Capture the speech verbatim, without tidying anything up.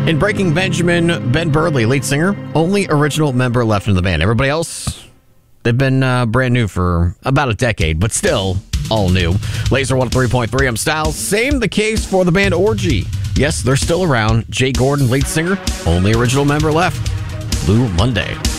In Breaking Benjamin, Ben Burley, lead singer, only original member left in the band. Everybody else, they've been uh, brand new for about a decade, but still all new. Laser one oh three point three, I'm Styles. Same the case for the band Orgy. Yes, they're still around. Jay Gordon, lead singer, only original member left. Blue Monday.